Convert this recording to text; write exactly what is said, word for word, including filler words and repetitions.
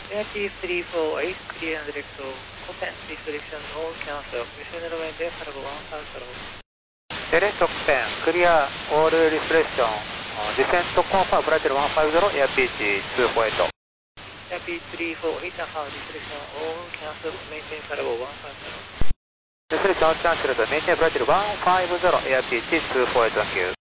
Air P three four eight three and direct to Copen restriction all cancel. Receive maintain Parago one five zero. Direct to Copen, clear all restriction. Descent to confirm flight one five zero, Air P two four eight. Air P three four eight and half restriction all cancel. Maintain Parago one five zero. Restriction all cancelled. Maintain flight one five zero, Air P two four eight. Thank you.